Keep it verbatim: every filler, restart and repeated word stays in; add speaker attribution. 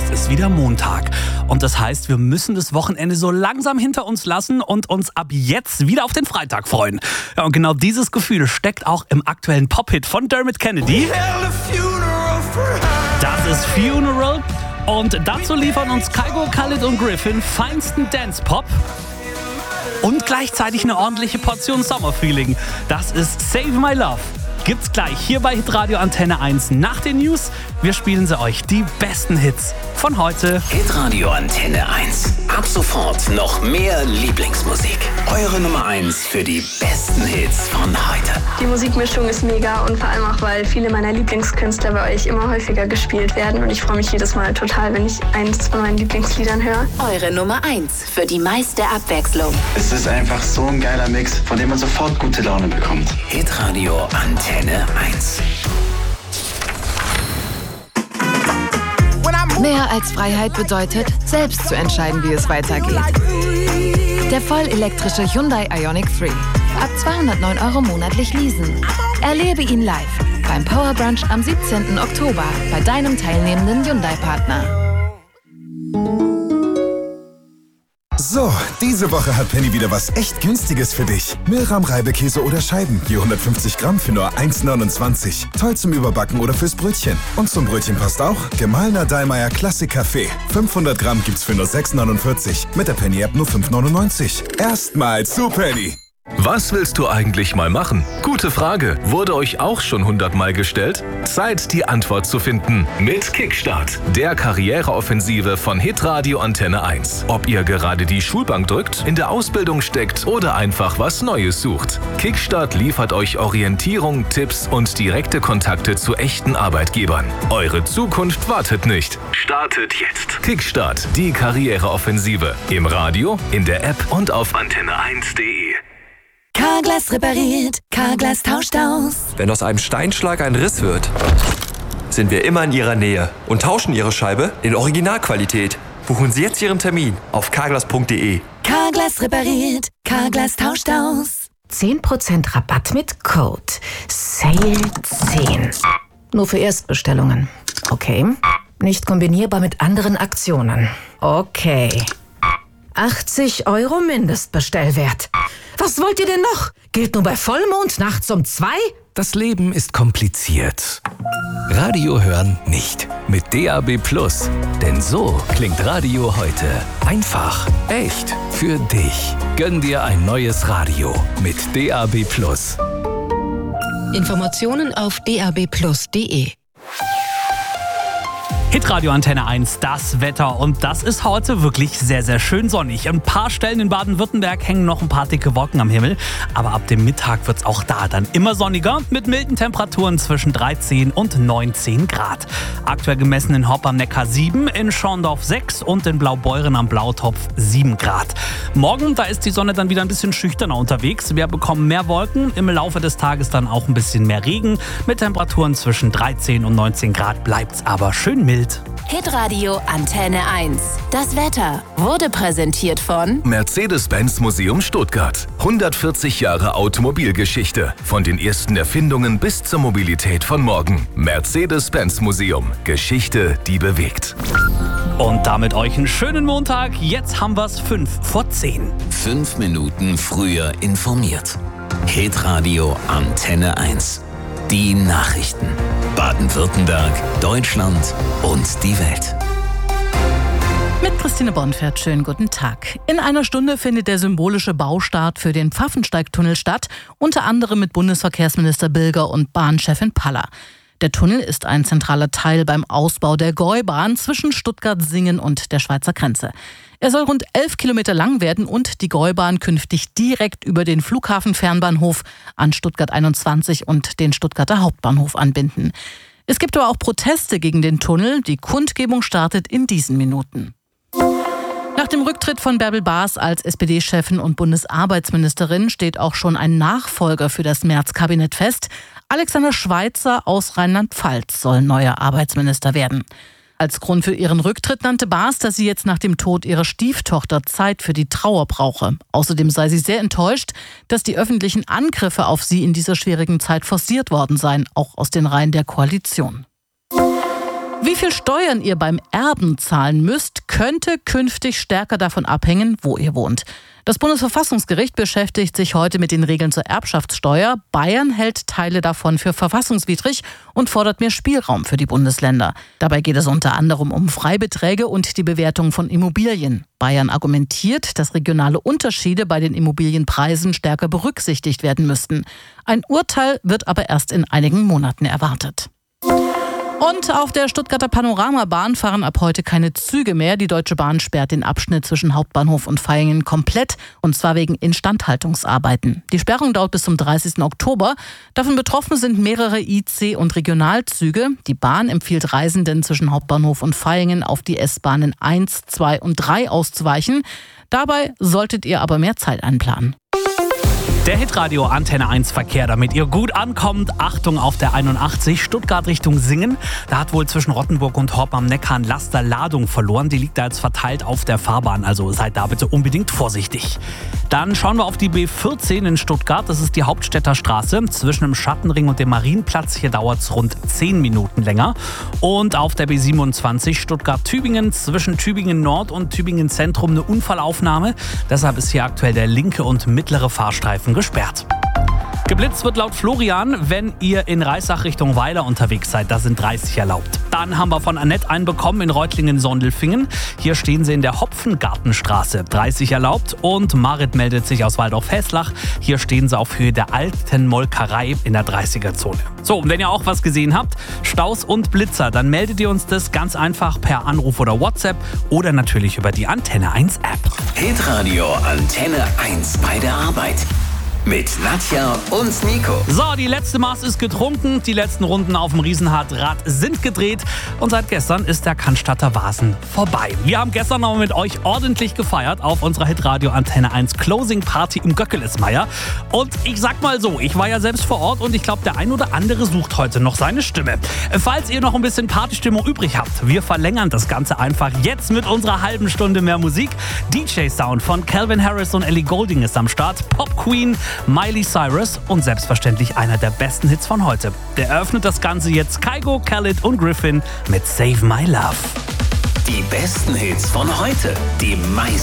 Speaker 1: Es ist wieder Montag und das heißt, wir müssen das Wochenende so langsam hinter uns lassen und uns ab jetzt wieder auf den Freitag freuen. Ja, und genau dieses Gefühl steckt auch im aktuellen Pop-Hit von Dermot Kennedy. Das ist Funeral und dazu liefern uns Kygo, Khalid und Griffin feinsten Dance-Pop. Und gleichzeitig eine ordentliche Portion Sommerfeeling. Das ist Save My Love. Gibt's gleich hier bei Hitradio Antenne eins nach den News. Wir spielen sie euch, die besten Hits von heute.
Speaker 2: Hitradio Antenne eins. Ab sofort noch mehr Lieblingsmusik. Eure Nummer eins für die besten Hits von heute.
Speaker 3: Die Musikmischung ist mega und vor allem auch, weil viele meiner Lieblingskünstler bei euch immer häufiger gespielt werden. Und ich freue mich jedes Mal total, wenn ich eins von meinen Lieblingsliedern höre.
Speaker 4: Eure Nummer eins für die meiste Abwechslung.
Speaker 5: Es ist einfach so ein geiler Mix, von dem man sofort gute Laune bekommt.
Speaker 2: Hitradio Antenne eins.
Speaker 6: Mehr als Freiheit bedeutet, selbst zu entscheiden, wie es weitergeht. Der vollelektrische Hyundai Ioniq drei. Ab zweihundertneun Euro monatlich leasen. Erlebe ihn live beim Power Brunch am siebzehnten Oktober bei deinem teilnehmenden Hyundai-Partner.
Speaker 7: So, diese Woche hat Penny wieder was echt Günstiges für dich. Milram Reibekäse oder Scheiben, je hundertfünfzig Gramm für nur eins neunundzwanzig. Toll zum Überbacken oder fürs Brötchen. Und zum Brötchen passt auch gemahlener Dallmayr Klassik Kaffee. fünfhundert Gramm gibt's für nur sechs neunundvierzig. Mit der Penny-App nur fünf neunundneunzig. Erstmal zu Penny.
Speaker 8: Was willst du eigentlich mal machen? Gute Frage. Wurde euch auch schon hundertmal gestellt? Zeit, die Antwort zu finden. Mit Kickstart, der Karriereoffensive von Hitradio Antenne eins. Ob ihr gerade die Schulbank drückt, in der Ausbildung steckt oder einfach was Neues sucht. Kickstart liefert euch Orientierung, Tipps und direkte Kontakte zu echten Arbeitgebern. Eure Zukunft wartet nicht. Startet jetzt. Kickstart, die Karriereoffensive. Im Radio, in der App und auf antenne eins punkt de.
Speaker 4: Carglass repariert, Carglass tauscht aus.
Speaker 9: Wenn aus einem Steinschlag ein Riss wird, sind wir immer in Ihrer Nähe und tauschen Ihre Scheibe in Originalqualität. Buchen Sie jetzt Ihren Termin auf carglass punkt de.
Speaker 4: Carglass repariert, Carglass tauscht aus.
Speaker 10: zehn Prozent Rabatt mit Code Sale zehn. Nur für Erstbestellungen. Okay. Nicht kombinierbar mit anderen Aktionen. Okay. achtzig Euro Mindestbestellwert. Was wollt ihr denn noch? Gilt nur bei Vollmond nachts um zwei?
Speaker 11: Das Leben ist kompliziert. Radio hören nicht. Mit D A B Plus. Denn so klingt Radio heute. Einfach, echt, für dich. Gönn dir ein neues Radio mit D A B Plus.
Speaker 12: Informationen auf d a b plus punkt de.
Speaker 1: Hitradio Antenne eins, das Wetter. Und das ist heute wirklich sehr, sehr schön sonnig. Ein paar Stellen in Baden-Württemberg hängen noch ein paar dicke Wolken am Himmel. Aber ab dem Mittag wird es auch da dann immer sonniger mit milden Temperaturen zwischen dreizehn und neunzehn Grad. Aktuell gemessen in Hopp am Neckar sieben, in Schorndorf sechs und in Blaubeuren am Blautopf sieben Grad. Morgen, da ist die Sonne dann wieder ein bisschen schüchterner unterwegs. Wir bekommen mehr Wolken, im Laufe des Tages dann auch ein bisschen mehr Regen. Mit Temperaturen zwischen dreizehn und neunzehn Grad bleibt's aber schön mild.
Speaker 4: Hitradio Antenne eins. Das Wetter wurde präsentiert von
Speaker 8: Mercedes-Benz Museum Stuttgart. hundertvierzig Jahre Automobilgeschichte. Von den ersten Erfindungen bis zur Mobilität von morgen. Mercedes-Benz Museum. Geschichte, die bewegt.
Speaker 1: Und damit euch einen schönen Montag. Jetzt haben wir's fünf vor zehn.
Speaker 2: Fünf Minuten früher informiert. Hitradio Antenne eins. Die Nachrichten. Baden-Württemberg, Deutschland und die Welt.
Speaker 13: Mit Christine Bonfert, schönen guten Tag. In einer Stunde findet der symbolische Baustart für den Pfaffensteigtunnel statt, unter anderem mit Bundesverkehrsminister Bilger und Bahnchefin Paller. Der Tunnel ist ein zentraler Teil beim Ausbau der Gäubahn zwischen Stuttgart-Singen und der Schweizer Grenze. Er soll rund elf Kilometer lang werden und die Gäubahn künftig direkt über den Flughafenfernbahnhof an Stuttgart einundzwanzig und den Stuttgarter Hauptbahnhof anbinden. Es gibt aber auch Proteste gegen den Tunnel. Die Kundgebung startet in diesen Minuten. Nach dem Rücktritt von Bärbel Baas als S P D-Chefin und Bundesarbeitsministerin steht auch schon ein Nachfolger für das März-Kabinett fest. Alexander Schweitzer aus Rheinland-Pfalz soll neuer Arbeitsminister werden. Als Grund für ihren Rücktritt nannte Baas, dass sie jetzt nach dem Tod ihrer Stieftochter Zeit für die Trauer brauche. Außerdem sei sie sehr enttäuscht, dass die öffentlichen Angriffe auf sie in dieser schwierigen Zeit forciert worden seien, auch aus den Reihen der Koalition. Wie viel Steuern ihr beim Erben zahlen müsst, könnte künftig stärker davon abhängen, wo ihr wohnt. Das Bundesverfassungsgericht beschäftigt sich heute mit den Regeln zur Erbschaftssteuer. Bayern hält Teile davon für verfassungswidrig und fordert mehr Spielraum für die Bundesländer. Dabei geht es unter anderem um Freibeträge und die Bewertung von Immobilien. Bayern argumentiert, dass regionale Unterschiede bei den Immobilienpreisen stärker berücksichtigt werden müssten. Ein Urteil wird aber erst in einigen Monaten erwartet. Und auf der Stuttgarter Panoramabahn fahren ab heute keine Züge mehr. Die Deutsche Bahn sperrt den Abschnitt zwischen Hauptbahnhof und Vaihingen komplett, und zwar wegen Instandhaltungsarbeiten. Die Sperrung dauert bis zum dreißigsten Oktober. Davon betroffen sind mehrere I C- und Regionalzüge. Die Bahn empfiehlt Reisenden zwischen Hauptbahnhof und Vaihingen auf die S-Bahnen eins, zwei und drei auszuweichen. Dabei solltet ihr aber mehr Zeit einplanen.
Speaker 1: Der Hitradio Antenne eins Verkehr, damit ihr gut ankommt. Achtung auf der einundachtzig, Stuttgart Richtung Singen. Da hat wohl zwischen Rottenburg und Horb am Neckar ein Laster Ladung verloren. Die liegt da jetzt verteilt auf der Fahrbahn, also seid da bitte unbedingt vorsichtig. Dann schauen wir auf die B vierzehn in Stuttgart. Das ist die Hauptstädter Straße zwischen dem Schattenring und dem Marienplatz. Hier dauert es rund zehn Minuten länger. Und auf der B siebenundzwanzig Stuttgart-Tübingen zwischen Tübingen Nord und Tübingen Zentrum eine Unfallaufnahme. Deshalb ist hier aktuell der linke und mittlere Fahrstreifen gesperrt. Geblitzt wird laut Florian, wenn ihr in Reissach Richtung Weiler unterwegs seid. Da sind dreißig erlaubt. Dann haben wir von Annette einen bekommen in Reutlingen-Sondelfingen. Hier stehen sie in der Hopfengartenstraße. dreißig erlaubt. Und Marit meldet sich aus Waldorf-Häslach. Hier stehen sie auf Höhe der alten Molkerei in der dreißiger-Zone. So, und wenn ihr auch was gesehen habt, Staus und Blitzer, dann meldet ihr uns das ganz einfach per Anruf oder WhatsApp oder natürlich über die Antenne eins App.
Speaker 2: Hitradio Antenne eins bei der Arbeit. Mit Nadja und Nico.
Speaker 1: So, die letzte Maß ist getrunken, die letzten Runden auf dem Riesenrad sind gedreht und seit gestern ist der Cannstatter Vasen vorbei. Wir haben gestern noch mit euch ordentlich gefeiert auf unserer Hitradio Antenne eins Closing Party im Göckelesmeier. Und ich sag mal so, ich war ja selbst vor Ort und ich glaube, der ein oder andere sucht heute noch seine Stimme. Falls ihr noch ein bisschen Partystimmung übrig habt, wir verlängern das Ganze einfach jetzt mit unserer halben Stunde mehr Musik. D J-Sound von Calvin Harris und Ellie Goulding ist am Start, Pop Queen, Miley Cyrus und selbstverständlich einer der besten Hits von heute. Der eröffnet das Ganze jetzt Kygo, Khalid und Griffin mit Save My Love.
Speaker 2: Die besten Hits von heute, die meisten